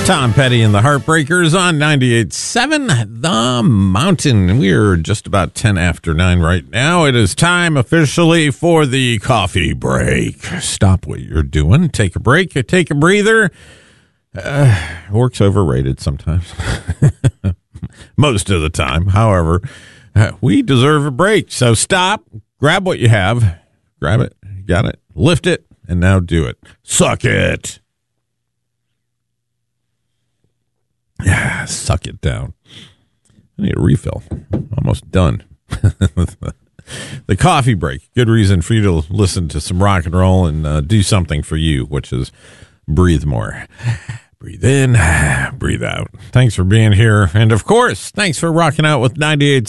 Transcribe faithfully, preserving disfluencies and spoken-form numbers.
Tom Petty and the Heartbreakers on ninety-eight point seven The Mountain. We're just about ten after nine right now. It is time officially for the coffee break. Stop what you're doing. Take a break. Take a breather. Uh, work's overrated sometimes. Most of the time. However, uh, we deserve a break. So stop. Grab what you have. Grab it. Got it. Lift it. And now do it. Suck it. Yeah, suck it down. I need a refill. Almost done. The coffee break. Good reason for you to listen to some rock and roll and uh, do something for you, which is breathe more. Breathe in, breathe out. Thanks for being here. And, of course, thanks for rocking out with ninety-eight